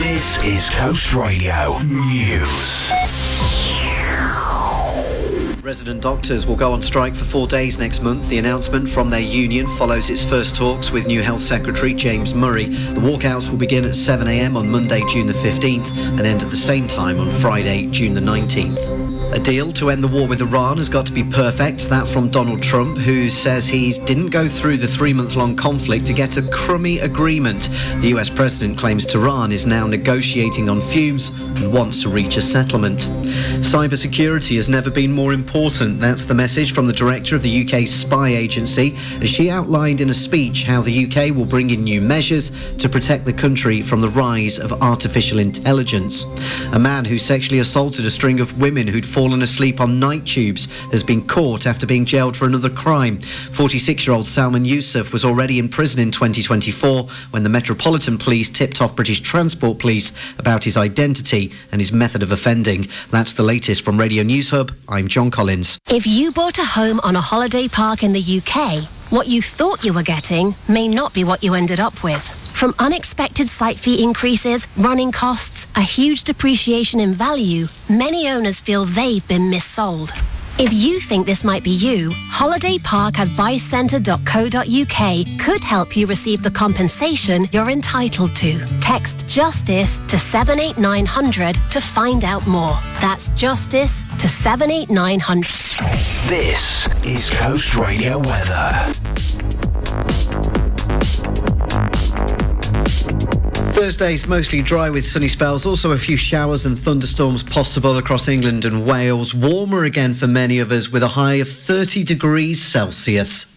This is Coast Radio News. Resident doctors will go on strike for 4 days next month. The announcement from their union follows its first talks with new Health Secretary James Murray. The walkouts will begin at 7 a.m. on Monday, June the 15th and end at the same time on Friday, June the 19th. A deal to end the war with Iran has got to be perfect. That from Donald Trump, who says he didn't go through the 3-month-long conflict to get a crummy agreement. The US president claims Tehran is now negotiating on fumes and wants to reach a settlement. Cybersecurity has never been more important. That's the message from the director of the UK's spy agency, as she outlined in a speech how the UK will bring in new measures to protect the country from the rise of artificial intelligence. A man who sexually assaulted a string of women who'd fallen asleep on night tubes has been caught after being jailed for another crime. 46-year-old Salman Yusuf was already in prison in 2024 when the Metropolitan Police tipped off British Transport Police about his identity and his method of offending. That's the latest from Radio News Hub. I'm John Collins. If you bought a home on a holiday park in the UK, what you thought you were getting may not be what you ended up with. From unexpected site fee increases, running costs, a huge depreciation in value, many owners feel they've been missold. If you think this might be you, holidayparkadvicecentre.co.uk could help you receive the compensation you're entitled to. Text JUSTICE to 78900 to find out more. That's JUSTICE to 78900. This is Coast Radio weather. Thursday's mostly dry with sunny spells, also a few showers and thunderstorms possible across England and Wales. Warmer again for many of us with a high of 30 degrees Celsius.